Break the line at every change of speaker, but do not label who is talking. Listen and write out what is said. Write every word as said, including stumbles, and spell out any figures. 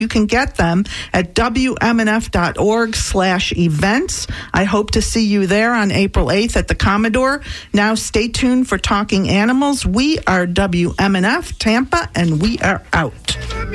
You can get them at W M N F dot org slash events. I hope to see you there on April eighth at the Commodore. Now stay tuned for Talking Animals. We are W M N F Tampa, and we are out.